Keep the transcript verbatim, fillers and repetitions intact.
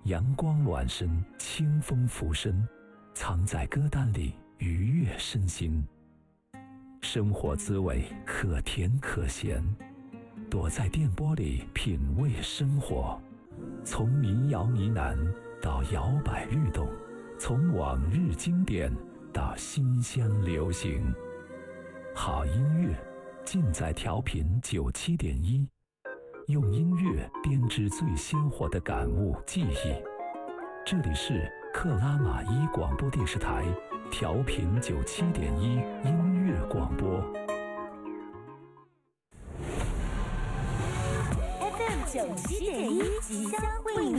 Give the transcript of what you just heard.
阳光暖身，清风拂身，藏在歌单里愉悦身心。生活滋味可甜可咸，躲在电波里品味生活。从民谣呢喃到摇摆律动，从往日经典到新乡流行。好音乐尽在调频九七点一，用音乐编织最鲜活的感悟记忆。这里是克拉玛依广播电视台调频九七点一音乐广播。 F M 九七点一吉祥会。